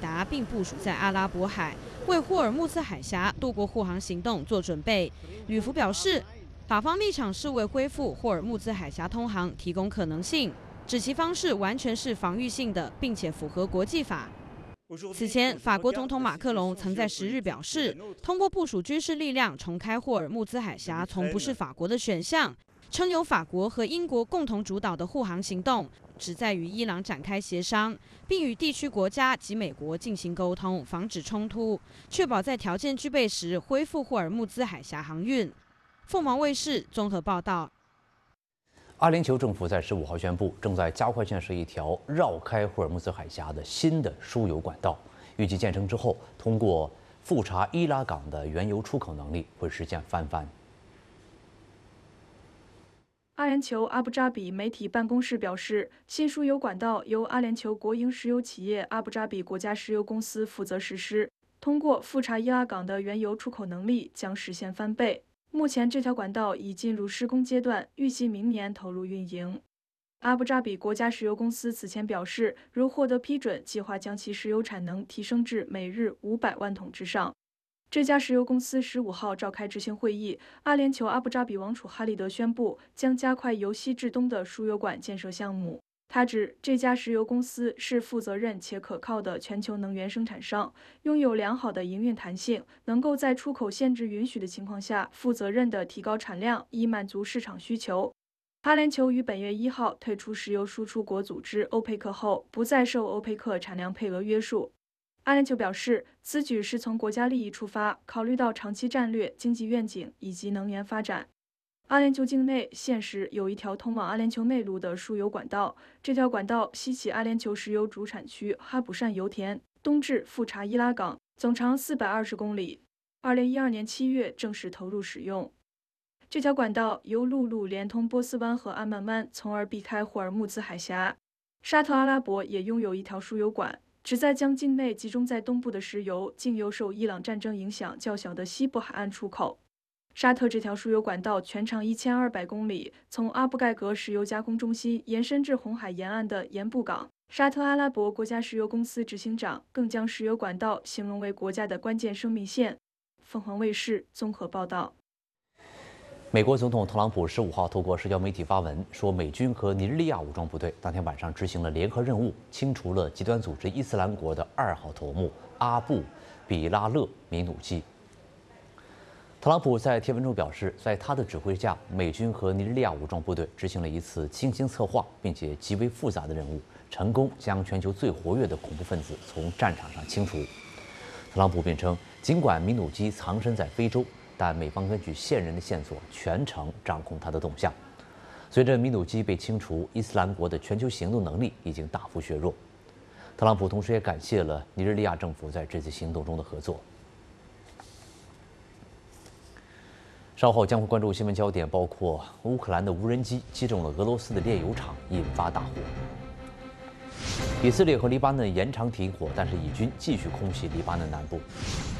达并部署在阿拉伯海，为霍尔木兹海峡多国护航行动做准备。吕福表示，法方立场是为恢复霍尔木兹海峡通航提供可能性，指其方式完全是防御性的，并且符合国际法。此前，法国总统马克龙曾在10日表示，通过部署军事力量重开霍尔木兹海峡，从不是法国的选项，称由法国和英国共同主导的护航行动，旨在与伊朗展开协商，并与地区国家及美国进行沟通，防止冲突，确保在条件具备时恢复霍尔木兹海峡航运。凤凰卫视综合报道。 阿联酋政府在15号宣布，正在加快建设一条绕开霍尔木兹海峡的新的输油管道。预计建成之后，通过富查伊拉港的原油出口能力会实现翻番。 阿联酋阿布扎比媒体办公室表示，新输油管道由阿联酋国营石油企业阿布扎比国家石油公司负责实施。通过富查伊拉港的原油出口能力将实现翻倍。目前，这条管道已进入施工阶段，预计明年投入运营。阿布扎比国家石油公司此前表示，如获得批准，计划将其石油产能提升至每日500万桶之上。这家石油公司15号召开执行会议，阿联酋阿布扎比王储哈利德宣布将加快由西至东的输油管建设项目。他指这家石油公司是负责任且可靠的全球能源生产商，拥有良好的营运弹性，能够在出口限制允许的情况下，负责任地提高产量，以满足市场需求。阿联酋于本月1号退出石油输出国组织欧佩克后，不再受欧佩克产量配额约束。阿联酋表示，此举是从国家利益出发，考虑到长期战略、经济愿景以及能源发展。阿联酋境内现时有一条通往阿联酋内陆的输油管道，这条管道西起阿联酋石油主产区哈卜善油田，东至富查伊拉港，总长420公里。2012年7月正式投入使用。这条管道由陆路连通波斯湾和阿曼湾，从而避开霍尔木兹海峡。沙特阿拉伯也拥有一条输油管，旨在将境内集中在东部的石油经由受伊朗战争影响较小的西部海岸出口。沙特这条输油管道全长1200公里，从阿布盖格石油加工中心延伸至红海沿岸的盐布港。沙特阿拉伯国家石油公司执行长更将石油管道形容为国家的关键生命线。凤凰卫视综合报道。 美国总统特朗普15号透过社交媒体发文说，美军和尼日利亚武装部队当天晚上执行了联合任务，清除了极端组织伊斯兰国的2号头目阿布比拉勒米努基。特朗普在贴文中表示，在他的指挥下，美军和尼日利亚武装部队执行了一次精心策划并且极为复杂的任务，成功将全球最活跃的恐怖分子从战场上清除。特朗普并称，尽管米努基藏身在非洲，但美方根据线人的线索全程掌控他的动向。随着米努基被清除，伊斯兰国的全球行动能力已经大幅削弱。特朗普同时也感谢了尼日利亚政府在这次行动中的合作。稍后将会关注新闻焦点，包括乌克兰的无人机击中了俄罗斯的炼油厂，引发大火；以色列和黎巴嫩延长停火，但是以军继续空袭黎巴嫩南部；